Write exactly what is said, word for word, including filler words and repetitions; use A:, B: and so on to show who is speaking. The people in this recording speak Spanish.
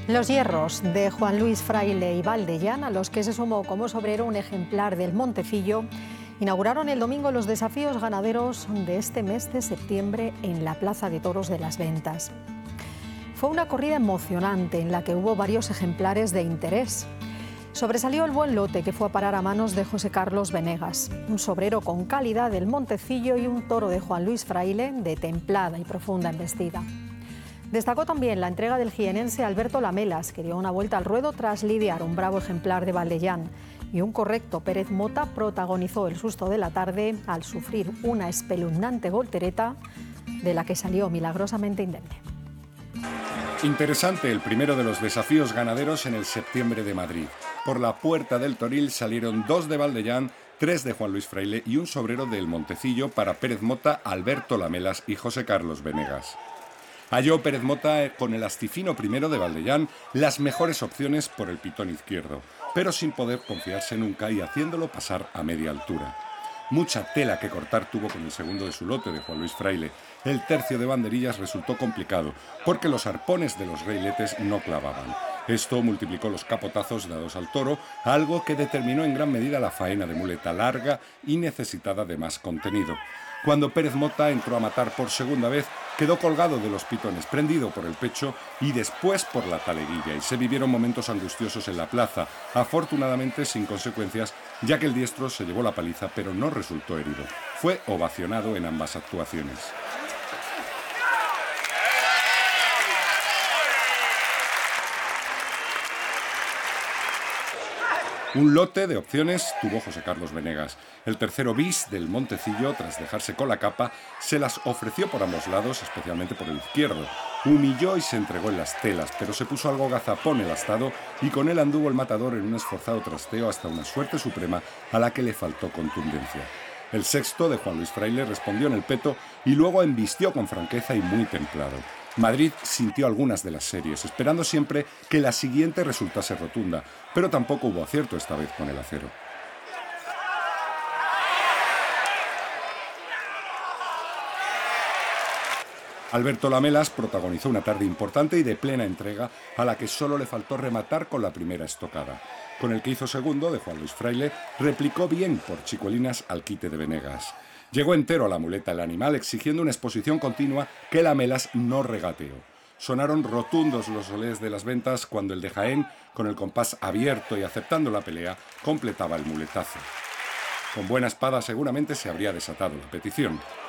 A: Los hierros de Juan Luis Fraile y Valdellán, a los que se sumó como sobrero un ejemplar del Montecillo, inauguraron el domingo los desafíos ganaderos de este mes de septiembre en la Plaza de Toros de Las Ventas. Fue una corrida emocionante en la que hubo varios ejemplares de interés. Sobresalió el buen lote que fue a parar a manos de José Carlos Venegas, un sobrero con calidad del Montecillo y un toro de Juan Luis Fraile de templada y profunda embestida. Destacó también la entrega del jienense Alberto Lamelas, que dio una vuelta al ruedo tras lidiar un bravo ejemplar de Valdellán, y un correcto Pérez Mota protagonizó el susto de la tarde al sufrir una espeluznante voltereta de la que salió milagrosamente indemne.
B: Interesante el primero de los desafíos ganaderos en el septiembre de Madrid. Por la puerta del Toril salieron dos de Valdellán, tres de Juan Luis Fraile y un sobrero del Montecillo para Pérez Mota, Alberto Lamelas y José Carlos Venegas. Halló Pérez Mota con el astifino primero de Valdellán las mejores opciones por el pitón izquierdo, pero sin poder confiarse nunca y haciéndolo pasar a media altura. Mucha tela que cortar tuvo con el segundo de su lote de Juan Luis Fraile. El tercio de banderillas resultó complicado, porque los arpones de los reiletes no clavaban. Esto multiplicó los capotazos dados al toro, algo que determinó en gran medida la faena de muleta larga y necesitada de más contenido. Cuando Pérez Mota entró a matar por segunda vez, quedó colgado de los pitones, prendido por el pecho y después por la taleguilla, y se vivieron momentos angustiosos en la plaza, afortunadamente sin consecuencias, ya que el diestro se llevó la paliza pero no resultó herido. Fue ovacionado en ambas actuaciones. Un lote de opciones tuvo José Carlos Venegas. El tercero bis del Montecillo, tras dejarse con la capa, se las ofreció por ambos lados, especialmente por el izquierdo. Humilló y se entregó en las telas, pero se puso algo gazapón el astado y con él anduvo el matador en un esforzado trasteo hasta una suerte suprema a la que le faltó contundencia. El sexto, de Juan Luis Fraile, respondió en el peto y luego embistió con franqueza y muy templado. Madrid sintió algunas de las series, esperando siempre que la siguiente resultase rotunda, pero tampoco hubo acierto esta vez con el acero. Alberto Lamelas protagonizó una tarde importante y de plena entrega, a la que solo le faltó rematar con la primera estocada. Con el que hizo segundo, de Juan Luis Fraile, replicó bien por chicuelinas al quite de Venegas. Llegó entero a la muleta el animal, exigiendo una exposición continua que Lamelas no regateó. Sonaron rotundos los olés de las ventas cuando el de Jaén, con el compás abierto y aceptando la pelea, completaba el muletazo. Con buena espada seguramente se habría desatado la petición.